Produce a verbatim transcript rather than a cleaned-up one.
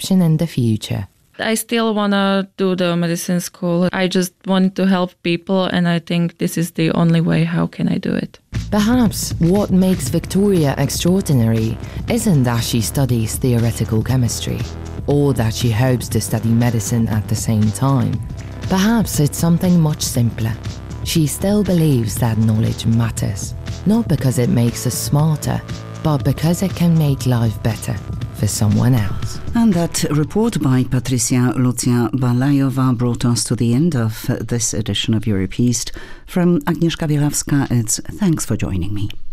profession in the future. I still want to do the medicine school. I just want to help people, and I think this is the only way how can I do it. Perhaps what makes Victoria extraordinary isn't that she studies theoretical chemistry, or that she hopes to study medicine at the same time. Perhaps it's something much simpler. She still believes that knowledge matters, not because it makes us smarter, but because it can make life better for someone else. And that report by Patricia Lucja Balajova brought us to the end of this edition of Europe East. From Agnieszka Bielawska, it's thanks for joining me.